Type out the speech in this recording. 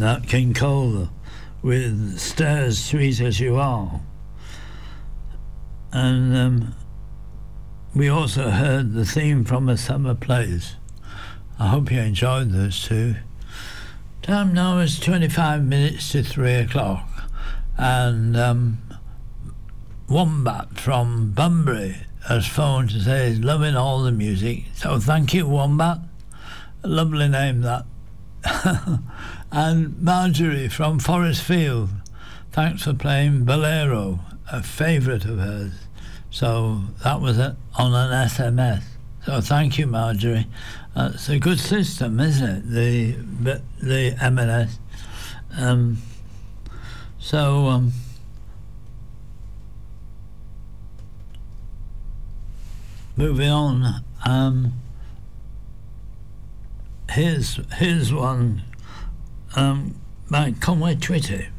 Nat King Cole with Stairs Sweet As You Are. And we also heard the theme from A Summer Place. I hope you enjoyed those too. Time now is 25 minutes to 3 o'clock, and Wombat from Bunbury has phoned to say he's loving all the music. So thank you, Wombat. A lovely name, that. And Marjorie from Forest Field, thanks for playing Bolero, a favourite of hers. So that was on an SMS. So thank you, Marjorie. It's a good system, isn't it? The M&S. Moving on. Here's one by Conway Twitty.